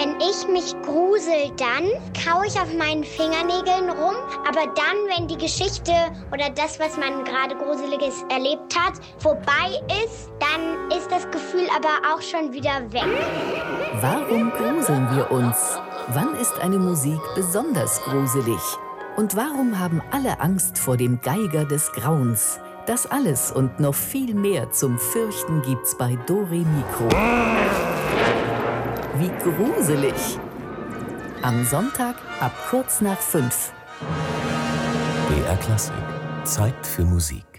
Wenn ich mich grusel, dann kaue ich auf meinen Fingernägeln rum. Aber dann, wenn die Geschichte oder das, was man gerade Gruseliges erlebt hat, vorbei ist, dann ist das Gefühl aber auch schon wieder weg. Warum gruseln wir uns? Wann ist eine Musik besonders gruselig? Und warum haben alle Angst vor dem Geiger des Grauens? Das alles und noch viel mehr zum Fürchten gibt's bei Dore Mikro. Wie gruselig! Am Sonntag ab kurz nach 5. BR Klassik. Zeit für Musik.